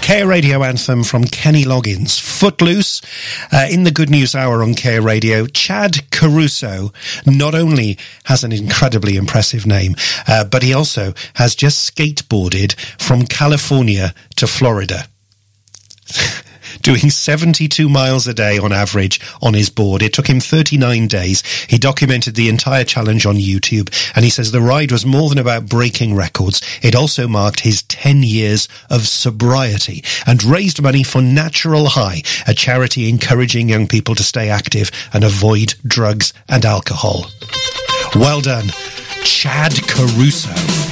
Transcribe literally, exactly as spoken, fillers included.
K A Radio anthem from Kenny Loggins, Footloose. Uh, in the Good News Hour on K A Radio, Chad Caruso not only has an incredibly impressive name, uh, but he also has just skateboarded from California to Florida. Doing seventy-two miles a day on average on his board. It took him thirty-nine days. He documented the entire challenge on YouTube, and he says the ride was more than about breaking records. It also marked his ten years of sobriety and raised money for Natural High, a charity encouraging young people to stay active and avoid drugs and alcohol. Well done, Chad Caruso.